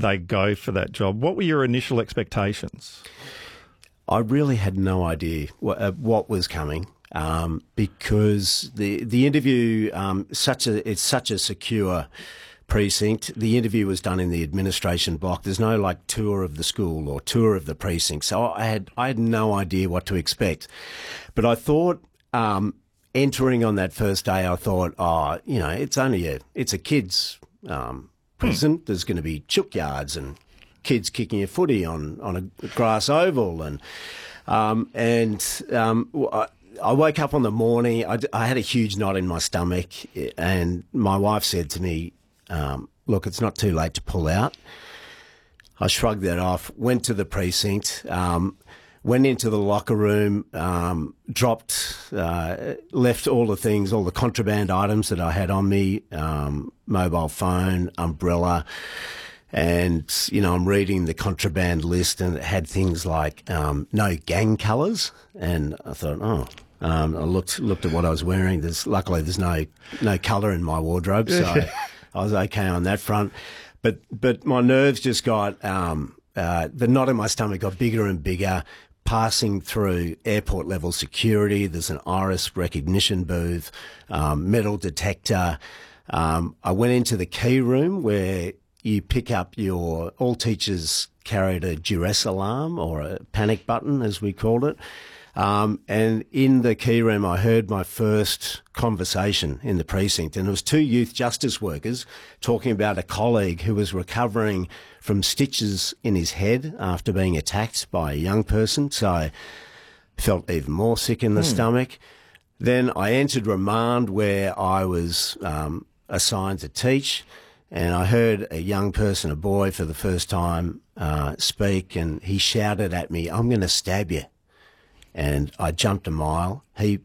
they go for that job. What were your initial expectations? I really had no idea what was coming, because the interview, it's such a secure precinct. The interview was done in the administration block. There's no like tour of the school or tour of the precinct. So I had no idea what to expect. But I thought, entering on that first day, I thought, it's a kids' precinct. There's going to be chook yards and kids kicking a footy on a grass oval, and I woke up on the morning. I had a huge knot in my stomach, and my wife said to me, "Look, it's not too late to pull out." I shrugged that off, went to the precinct, went into the locker room, left all the things, all the contraband items that I had on me, mobile phone, umbrella. And, I'm reading the contraband list, and it had things like no gang colours. And I thought, I looked at what I was wearing. Luckily, there's no colour in my wardrobe, so I was okay on that front. But my nerves just got, the knot in my stomach got bigger and bigger. Passing through airport level security, there's an iris recognition booth, metal detector. I went into the key room where you pick up all teachers carried a duress alarm, or a panic button, as we called it. And in the key room, I heard my first conversation in the precinct, and it was two youth justice workers talking about a colleague who was recovering from stitches in his head after being attacked by a young person. So I felt even more sick in the stomach. Then I entered remand, where I was assigned to teach. And I heard a young person, a boy, for the first time speak, and he shouted at me, "I'm going to stab you." And I jumped a mile. He,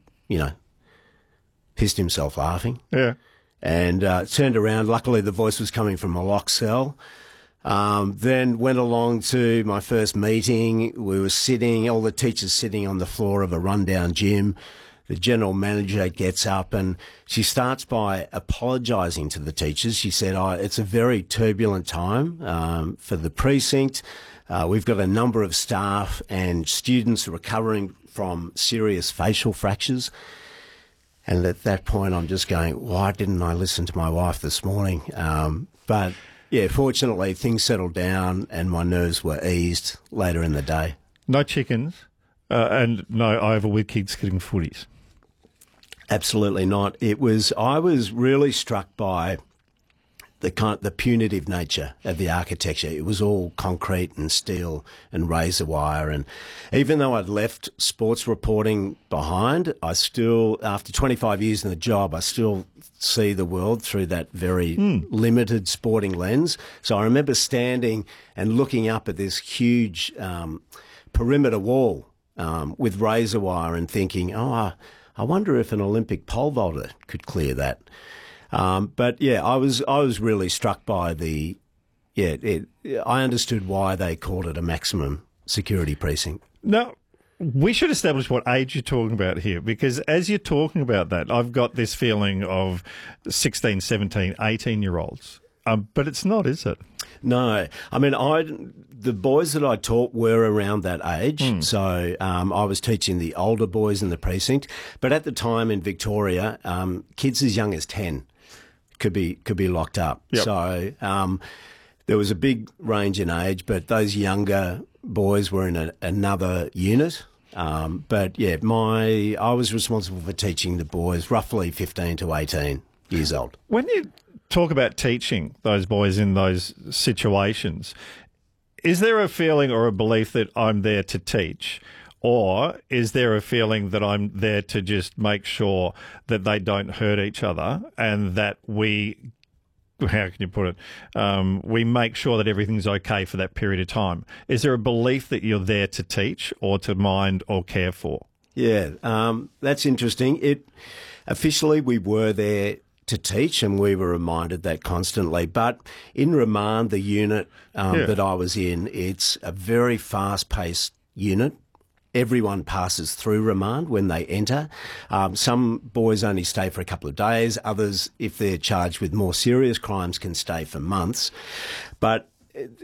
pissed himself laughing. Yeah. And turned around. Luckily, the voice was coming from a locked cell. Then went along to my first meeting. We were all the teachers sitting on the floor of a rundown gym. The general manager gets up and she starts by apologising to the teachers. She said, it's a very turbulent time for the precinct. We've got a number of staff and students recovering from serious facial fractures. And at that point, I'm just going, why didn't I listen to my wife this morning? But yeah, fortunately, things settled down and my nerves were eased later in the day. No chickens and no oval with kids kicking footies. Absolutely not. I was really struck by the punitive nature of the architecture. It was all concrete and steel and razor wire. And even though I'd left sports reporting behind, I still, after 25 years in the job, I still see the world through that very limited sporting lens. So I remember standing and looking up at this huge perimeter wall with razor wire and thinking, I wonder if an Olympic pole vaulter could clear that. But yeah, I was really struck by I understood why they called it a maximum security precinct. Now, we should establish what age you're talking about here, because as you're talking about that, I've got this feeling of 16, 17, 18-year-olds. But it's not, is it? No. I mean, the boys that I taught were around that age. So I was teaching the older boys in the precinct. But at the time in Victoria, kids as young as 10 could be locked up. Yep. So there was a big range in age, but those younger boys were in another unit. But yeah, I was responsible for teaching the boys roughly 15 to 18 years old. When you talk about teaching those boys in those situations, is there a feeling or a belief that I'm there to teach, or is there a feeling that I'm there to just make sure that they don't hurt each other and that we, how can you put it, we make sure that everything's okay for that period of time? Is there a belief that you're there to teach or to mind or care for? Yeah, that's interesting. Officially, we were there to teach, and we were reminded that constantly. But in remand, the unit that I was in, it's a very fast-paced unit. Everyone passes through remand when they enter. Some boys only stay for a couple of days. Others, if they're charged with more serious crimes, can stay for months. But